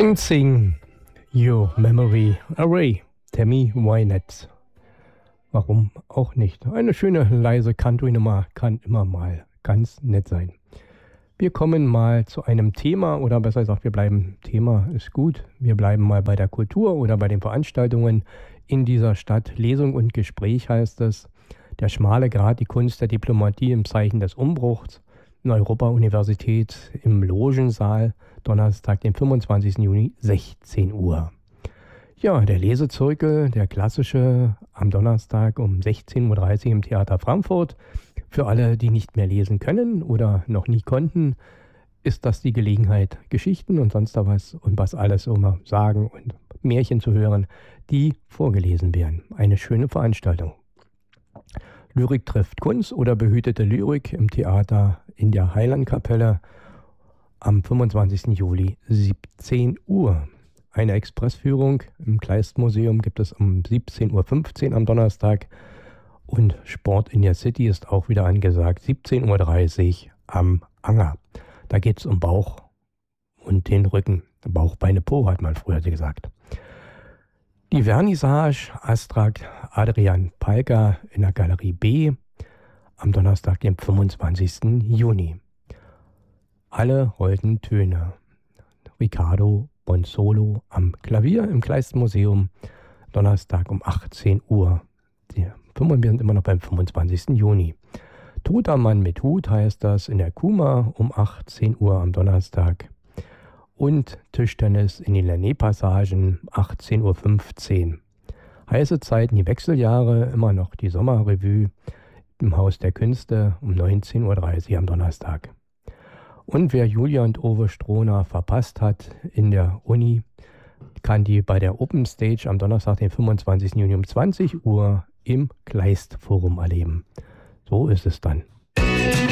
Sing Your Memory Away, Tammy Wynette. Warum auch nicht? Eine schöne, leise Country-Nummer kann immer mal ganz nett sein. Wir kommen mal zu einem Thema, oder besser gesagt, wir bleiben, Thema ist gut, wir bleiben mal bei der Kultur oder bei den Veranstaltungen in dieser Stadt. Lesung und Gespräch heißt es. Der schmale Grat, die Kunst der Diplomatie im Zeichen des Umbruchs. In Europa-Universität im Logensaal, Donnerstag, den 25. Juni, 16 Uhr. Ja, der Lesezirkel, der klassische, am Donnerstag um 16.30 Uhr im Theater Frankfurt. Für alle, die nicht mehr lesen können oder noch nie konnten, ist das die Gelegenheit, Geschichten und sonst was und was alles immer sagen und Märchen zu hören, die vorgelesen werden. Eine schöne Veranstaltung. Lyrik trifft Kunst oder behütete Lyrik im Theater in der Heilandkapelle am 25. Juli, 17 Uhr. Eine Expressführung im Kleistmuseum gibt es um 17.15 Uhr am Donnerstag. Und Sport in der City ist auch wieder angesagt, 17.30 Uhr am Anger. Da geht es um Bauch und den Rücken. Bauch, Beine, Po, hat man früher gesagt. Die Vernissage Astrakt Adrian Palka in der Galerie B am Donnerstag, dem 25. Juni. Alle holden Töne. Riccardo Bonsolo am Klavier im Kleistmuseum, Donnerstag um 18 Uhr. Wir sind immer noch beim 25. Juni. Toter Mann mit Hut heißt das in der Kuma um 18 Uhr am Donnerstag. Und Tischtennis in den Lenné-Passagen 18.15 Uhr. Heiße Zeiten, die Wechseljahre, immer noch die Sommerrevue im Haus der Künste um 19.30 Uhr am Donnerstag. Und wer Julia und Uwe Strohner verpasst hat in der Uni, kann die bei der Open Stage am Donnerstag, den 25. Juni um 20 Uhr im Kleist-Forum erleben. So ist es dann.